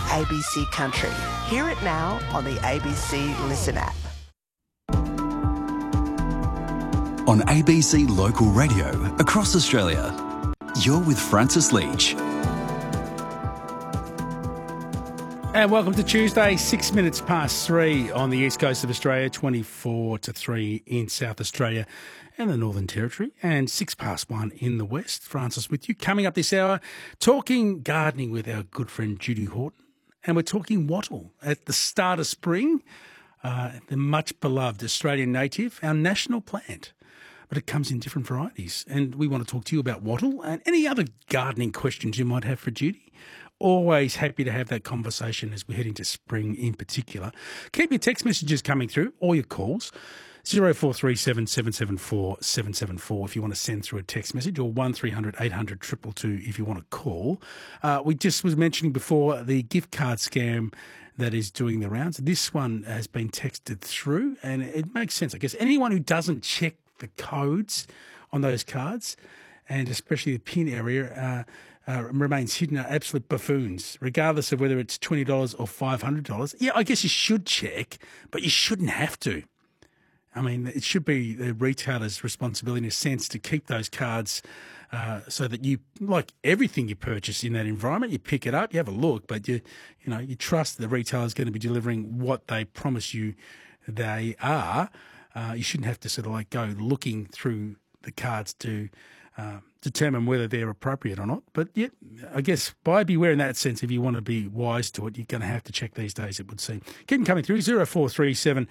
ABC Country. Hear it now on the ABC Listen app. On ABC Local Radio across Australia, you're with Francis Leach. And welcome to Tuesday, 6 minutes past 3 on the east coast of Australia, 24 to 3 in South Australia and the Northern Territory, and 6 past 1 in the west. Francis with you. Coming up this hour, talking gardening with our good friend Judy Horton, and we're talking wattle at the start of spring, the much beloved Australian native, our national plant. But it comes in different varieties, and we want to talk to you about wattle and any other gardening questions you might have for Judy. Always happy to have that conversation as we head into spring in particular. Keep your text messages coming through, or your calls, 0437 774 774 if you want to send through a text message, or 1300 800 222 if you want to call. We just was mentioning before the gift card scam that is doing the rounds. This one has been texted through, and it makes sense. I guess anyone who doesn't check the codes on those cards, and especially the pin area, remains hidden, are absolute buffoons, regardless of whether it's $20 or $500. Yeah, I guess you should check, but you shouldn't have to. I mean, it should be the retailer's responsibility in a sense to keep those cards so that you, like everything you purchase in that environment, you pick it up, you have a look, but you trust the retailer is going to be delivering what they promise you they are. You shouldn't have to sort of like go looking through the cards to determine whether they're appropriate or not. But yeah, I guess buyer beware in that sense. If you want to be wise to it, you're going to have to check these days, it would seem. Keep them coming through, 0437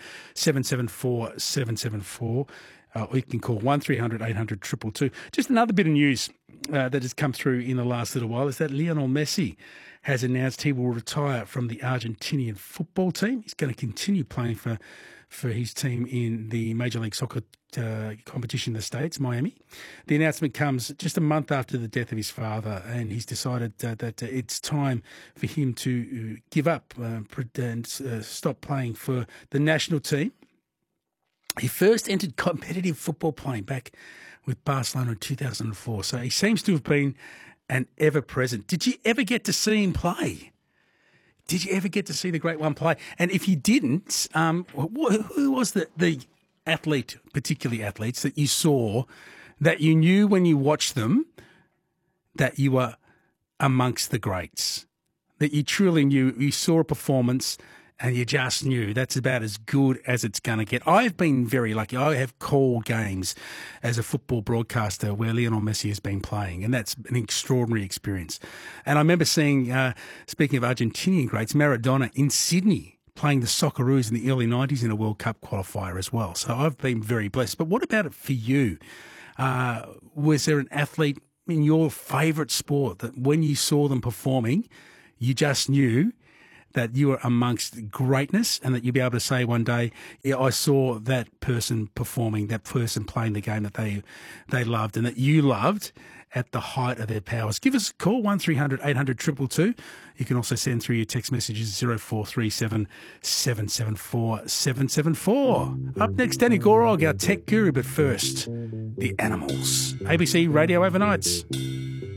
774 774. Or you can call 1300 800 222. Just another bit of news that has come through in the last little while is that Lionel Messi has announced he will retire from the Argentinian football team. He's going to continue playing for his team in the Major League Soccer competition in the States, Miami. The announcement comes just a month after the death of his father, and he's decided that it's time for him to give up and stop playing for the national team. He first entered competitive football playing back with Barcelona in 2004, so he seems to have been an ever-present. Did you ever get to see him play? Did you ever get to see the Great One play? And if you didn't, who was the athlete, particularly athletes, that you saw that you knew when you watched them that you were amongst the greats, that you truly knew, you saw a performance and you just knew that's about as good as it's going to get? I've been very lucky. I have called games as a football broadcaster where Lionel Messi has been playing, and that's an extraordinary experience. And I remember seeing, speaking of Argentinian greats, Maradona in Sydney playing the Socceroos in the early 90s in a World Cup qualifier as well. So I've been very blessed. But what about it for you? Was there an athlete in your favourite sport that when you saw them performing, you just knew that you were amongst greatness, and that you'd be able to say one day, yeah, I saw that person performing, that person playing the game that they loved and that you loved at the height of their powers? Give us a call, 1300 800 222. You can also send through your text messages, 0437 774 774. Up next, Danny Gorog, our tech guru, but first, the animals. ABC Radio Overnights.